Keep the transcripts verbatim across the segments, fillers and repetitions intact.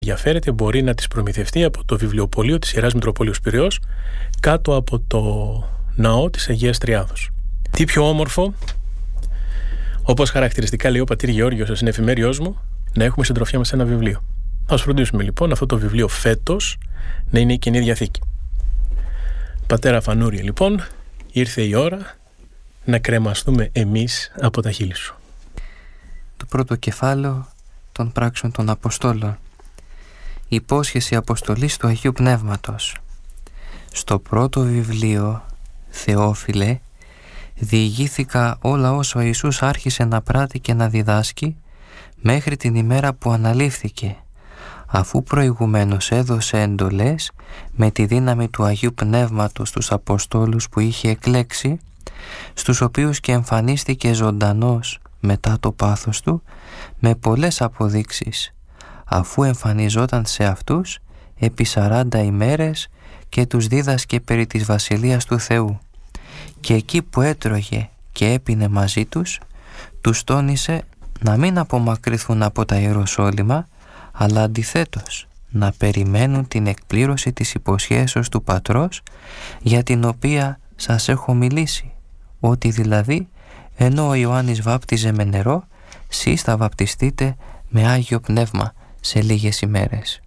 ενδιαφέρεται μπορεί να τις προμηθευτεί από το βιβλιοπωλείο της Ιεράς Μητροπόλεως Πειραιώς κάτω από το ναό της Αγίας Τριάδος. Τι πιο όμορφο, όπως χαρακτηριστικά λέει ο πατήρ Γεώργιος στο συνεφημέριος μου, να έχουμε συντροφιά μας ένα βιβλίο. Θα σας φροντίσουμε λοιπόν αυτό το βιβλίο φέτος να είναι η Καινή Διαθήκη. Πατέρα Φανούρη, λοιπόν, ήρθε η ώρα να κρεμαστούμε εμείς από τα χείλη σου. Το πρώτο κεφάλαιο των πράξεων των Αποστόλων. Υπόσχεση αποστολής του Αγίου Πνεύματος. Στο πρώτο βιβλίο, Θεόφιλε, διηγήθηκα όλα όσα ο Ιησούς άρχισε να πράττει και να διδάσκει μέχρι την ημέρα που αναλήφθηκε, αφού προηγουμένως έδωσε εντολές με τη δύναμη του Αγίου Πνεύματος στους Αποστόλους που είχε εκλέξει, στους οποίους και εμφανίστηκε ζωντανός μετά το πάθος του με πολλές αποδείξεις, αφού εμφανιζόταν σε αυτούς επί σαράντα ημέρες και τους δίδασκε περί της Βασιλείας του Θεού. Και εκεί που έτρωγε και έπινε μαζί τους, τους τόνισε να μην απομακρυνθούν από τα Ιεροσόλυμα, αλλά αντιθέτως να περιμένουν την εκπλήρωση της υποσχέσεως του Πατρός, για την οποία σας έχω μιλήσει, ότι δηλαδή ενώ ο Ιωάννης βάπτιζε με νερό, σεις θα βαπτιστείτε με Άγιο Πνεύμα σε λίγες ημέρες.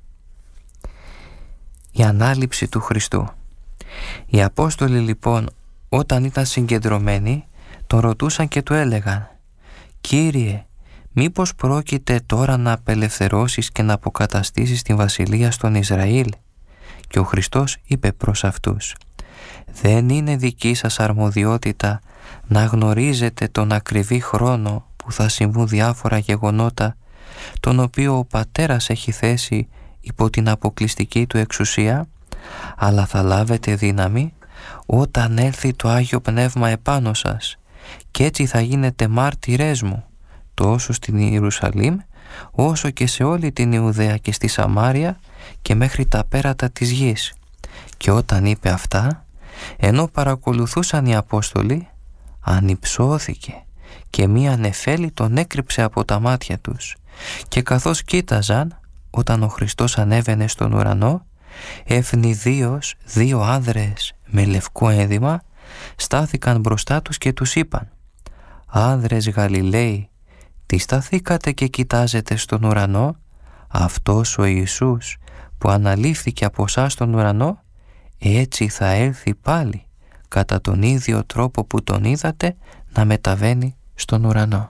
Η ανάληψη του Χριστού. Οι Απόστολοι λοιπόν, όταν ήταν συγκεντρωμένοι, τον ρωτούσαν και του έλεγαν: «Κύριε, μήπως πρόκειται τώρα να απελευθερώσεις και να αποκαταστήσεις την βασιλεία στον Ισραήλ?» Και ο Χριστός είπε προς αυτούς: «Δεν είναι δική σας αρμοδιότητα να γνωρίζετε τον ακριβή χρόνο που θα συμβούν διάφορα γεγονότα, τον οποίο ο Πατέρας έχει θέσει υπό την αποκλειστική του εξουσία, αλλά θα λάβετε δύναμη όταν έλθει το Άγιο Πνεύμα επάνω σας, και έτσι θα γίνετε μάρτυρές μου τόσο στην Ιερουσαλήμ όσο και σε όλη την Ιουδαία και στη Σαμάρια και μέχρι τα πέρατα της γης». Και όταν είπε αυτά, ενώ παρακολουθούσαν οι Απόστολοι, ανυψώθηκε και μία νεφέλη τον έκρυψε από τα μάτια τους, και καθώς κοίταζαν όταν ο Χριστός ανέβαινε στον ουρανό, ευνηδίως δύο άνδρες με λευκό ένδυμα στάθηκαν μπροστά τους και τους είπαν: «Άνδρες Γαλιλαίοι, τι σταθήκατε και κοιτάζετε στον ουρανό? Αυτός ο Ιησούς που αναλήφθηκε από εσάς στον ουρανό, έτσι θα έλθει πάλι κατά τον ίδιο τρόπο που τον είδατε να μεταβαίνει στον ουρανό».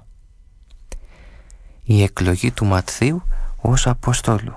Η εκλογή του Ματθαίου ως Αποστόλου.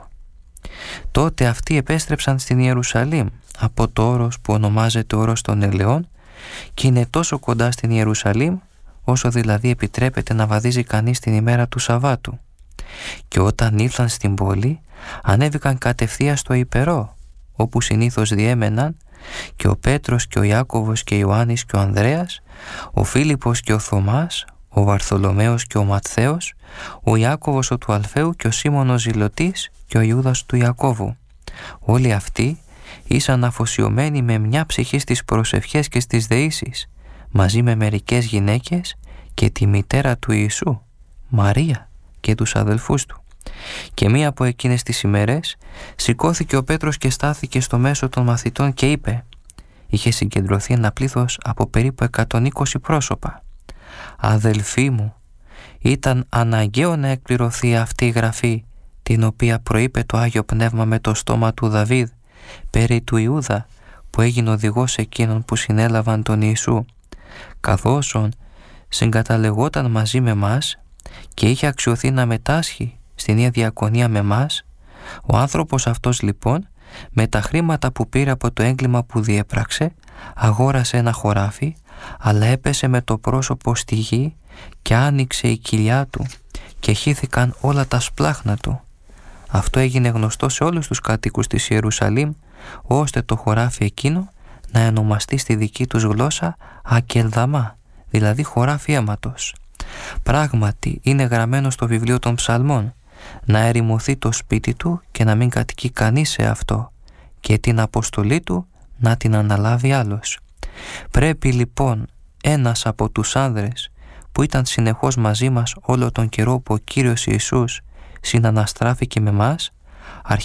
Τότε αυτοί επέστρεψαν στην Ιερουσαλήμ από το όρος που ονομάζεται όρος των Ελαιών, και είναι τόσο κοντά στην Ιερουσαλήμ όσο δηλαδή επιτρέπεται να βαδίζει κανείς την ημέρα του Σαββάτου. Και όταν ήλθαν στην πόλη, ανέβηκαν κατευθείαν στο Ιππερό, όπου συνήθως διέμεναν, και ο Πέτρος και ο Ιάκωβος και ο Ιωάννης και ο Ανδρέας, ο Φίλιππος και ο Θωμάς, ο Βαρθολομαίος και ο Ματθαίος, ο Ιάκωβος ο του Αλφαίου και ο Σίμων ο Ζηλωτής και ο Ιούδας του Ιακώβου. Όλοι αυτοί ήσαν αφοσιωμένοι με μια ψυχή στις προσευχές και στις δεήσεις, μαζί με μερικές γυναίκες και τη μητέρα του Ιησού, Μαρία, και τους αδελφούς του. Και μία από εκείνες τις ημέρες σηκώθηκε ο Πέτρος και στάθηκε στο μέσο των μαθητών και είπε: είχε συγκεντρωθεί ένα πλήθος από περίπου εκατόν είκοσι πρόσωπα. «Αδελφοί μου, ήταν αναγκαίο να εκπληρωθεί αυτή η γραφή, την οποία προείπε το Άγιο Πνεύμα με το στόμα του Δαβίδ περί του Ιούδα, που έγινε οδηγός εκείνων που συνέλαβαν τον Ιησού, καθώς συγκαταλεγόταν μαζί με μας και είχε αξιωθεί να μετάσχει στην Ιερά Διακονία με μας. Ο άνθρωπος αυτός λοιπόν, με τα χρήματα που πήρε από το έγκλημα που διέπραξε, αγόρασε ένα χωράφι, αλλά έπεσε με το πρόσωπο στη γη και άνοιξε η κοιλιά του και χύθηκαν όλα τα σπλάχνα του. Αυτό έγινε γνωστό σε όλους τους κατοίκους της Ιερουσαλήμ, ώστε το χωράφι εκείνο να ονομαστεί στη δική τους γλώσσα Ακελδαμά, δηλαδή χωράφι αίματος. Πράγματι είναι γραμμένο στο βιβλίο των Ψαλμών, να ερημωθεί το σπίτι του και να μην κατοικεί κανείς σε αυτό, και την αποστολή του να την αναλάβει άλλος. Πρέπει λοιπόν ένας από τους άνδρες που ήταν συνεχώς μαζί μας όλο τον καιρό που ο Κύριος Ιησούς συναναστράφηκε με μας,